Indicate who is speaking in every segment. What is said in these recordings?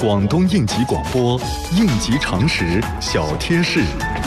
Speaker 1: 广东应急广播应急常识小贴士。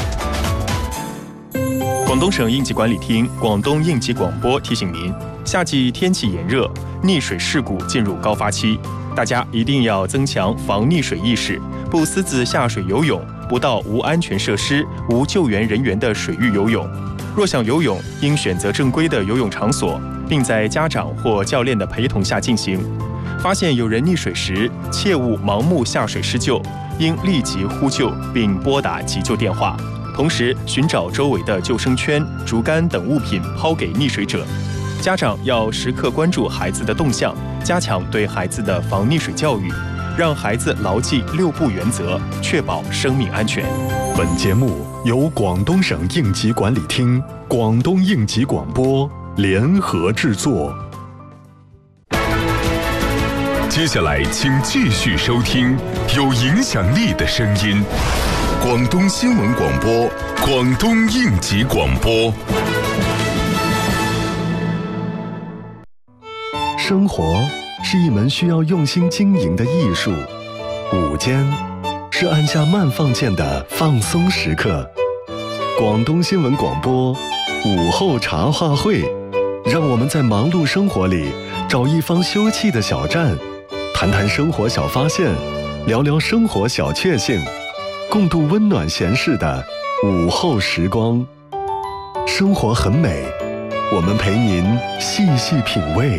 Speaker 2: 广东省应急管理厅、广东应急广播提醒您，夏季天气炎热，溺水事故进入高发期，大家一定要增强防溺水意识，不私自下水游泳，不到无安全设施、无救援人员的水域游泳。若想游泳，应选择正规的游泳场所，并在家长或教练的陪同下进行。发现有人溺水时，切勿盲目下水施救，应立即呼救并拨打急救电话。同时，寻找周围的救生圈、竹竿等物品抛给溺水者。家长要时刻关注孩子的动向，加强对孩子的防溺水教育，让孩子牢记6不原则，确保生命安全。
Speaker 1: 本节目由广东省应急管理厅、广东应急广播联合制作。
Speaker 3: 接下来，请继续收听有影响力的声音。广东新闻广播，广东应急广播。
Speaker 1: 生活是一门需要用心经营的艺术，午间是按下慢放键的放松时刻。广东新闻广播午后茶话会，让我们在忙碌生活里找一方休憩的小站，谈谈生活小发现，聊聊生活小确幸，共度温暖闲适的午后时光。生活很美，我们陪您细细品味。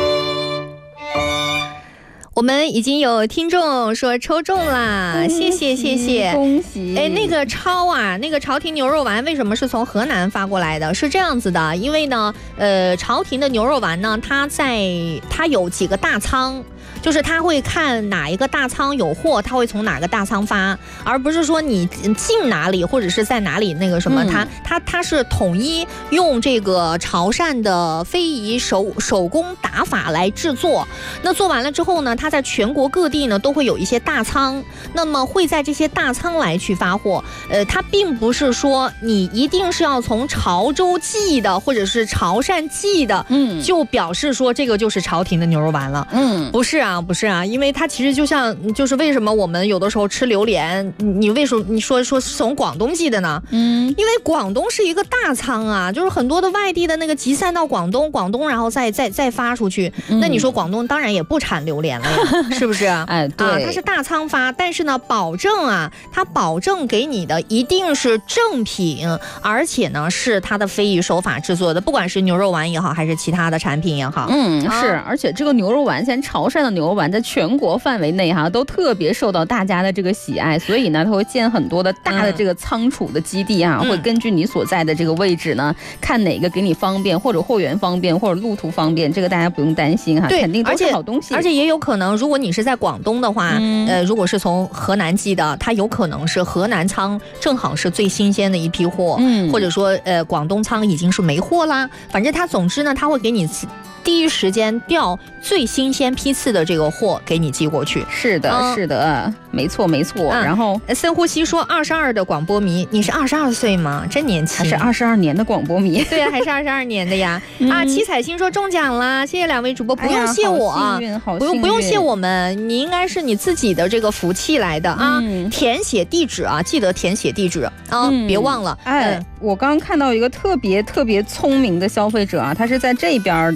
Speaker 4: 我们已经有听众说抽中啦，谢谢，
Speaker 5: 恭喜！
Speaker 4: 哎，那个朝廷牛肉丸为什么是从河南发过来的？是这样子的，因为呢，朝廷的牛肉丸呢，它有几个大仓。就是他会看哪一个大仓有货，他会从哪个大仓发，而不是说你进哪里或者是在哪里那个什么，他是统一用这个潮汕的非遗手工打法来制作。那做完了之后呢，他在全国各地呢都会有一些大仓，那么会在这些大仓来去发货。它并不是说你一定是要从潮州寄的或者是潮汕寄的，就表示说这个就是朝廷的牛肉丸了。不是啊，因为它其实就是为什么我们有的时候吃榴莲，你为什么你说是从广东寄的呢？因为广东是一个大仓啊，就是很多的外地的那个集散到广东，然后再发出去。那你说广东当然也不产榴莲了呀，是不是？
Speaker 5: 哎，对，
Speaker 4: 它是大仓发，但是呢，它保证给你的一定是正品，而且呢是它的非遗手法制作的，不管是牛肉丸也好，还是其他的产品也好。
Speaker 5: 是，而且这个牛肉丸，现在潮汕的牛肉丸在全国范围内都特别受到大家的这个喜爱，所以呢，它会建很多的大的这个仓储的基地会根据你所在的这个位置呢，看哪个给你方便，或者货源方便，或者路途方便，这个大家不用担心
Speaker 4: 对，
Speaker 5: 肯定都是好东西。
Speaker 4: 而且也有可能，如果你是在广东的话，如果是从河南寄的，它有可能是河南仓正好是最新鲜的一批货，或者说广东仓已经是没货啦。反正它总之呢，它会给你第一时间调最新鲜批次的这个货给你寄过去。
Speaker 5: 是的，没错。然后
Speaker 4: 深呼吸说22的广播迷，你是22岁吗？真年轻。
Speaker 5: 还是22年的广播迷。
Speaker 4: 对啊，还是22年的呀。七彩星说中奖啦，谢谢两位主播，不用谢我，不用谢我们，你应该是你自己的这个福气来的啊。填写地址啊，记得填写地址啊，别忘了。
Speaker 5: 我刚刚看到一个特别聪明的消费者啊，他是在这边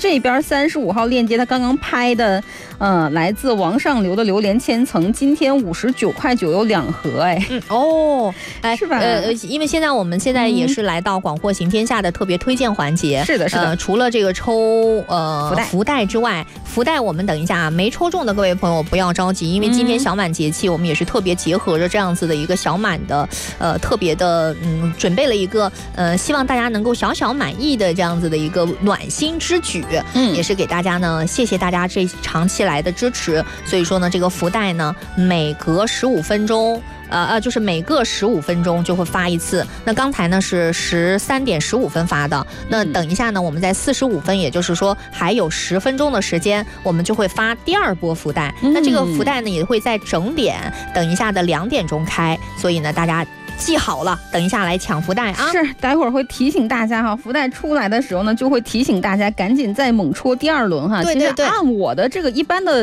Speaker 5: 35号链接，他刚刚拍的，来自王上流的榴莲千层，今天59.9块有2盒，
Speaker 4: 是吧？因为我们现在也是来到广货行天下的特别推荐环节，
Speaker 5: 是的，
Speaker 4: 除了这个抽福袋之外，福袋我们等一下没抽中的各位朋友不要着急，因为今天小满节气，我们也是特别结合着这样子的一个小满的特别的准备了一个希望大家能够小小满意的这样子的一个暖心之举，也是给大家呢，谢谢大家这长期来的支持。所以说呢，这个福袋呢，每隔15分钟。就是每个15分钟就会发一次。那刚才呢是13点15分发的，那等一下呢，我们在45分，也就是说还有10分钟的时间，我们就会发第2波福袋。那这个福袋呢也会在整点等一下的2点钟开，所以呢大家记好了，等一下来抢福袋啊！
Speaker 5: 是，待会儿会提醒大家福袋出来的时候呢，就会提醒大家赶紧再猛戳第2轮哈。
Speaker 4: 对，
Speaker 5: 其实按我的这个一般的